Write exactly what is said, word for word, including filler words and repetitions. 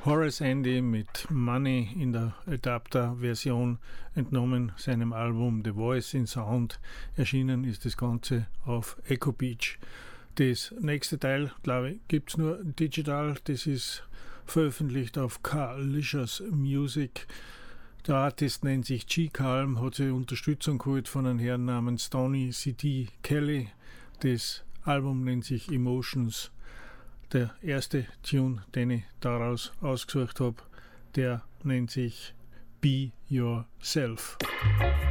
Horace Andy mit Money in der Adapter-Version, entnommen seinem Album The Voice in Sound. Erschienen ist das Ganze auf Echo Beach. Das nächste Teil, glaube ich, gibt es nur digital. Das ist veröffentlicht auf Carlicious Music. Der Artist nennt sich G. Calm, hat sich Unterstützung geholt von einem Herrn namens Tony C D Kelly. Das Album nennt sich Emotions. Der erste Tune, den ich daraus ausgesucht habe, der nennt sich Be Yourself.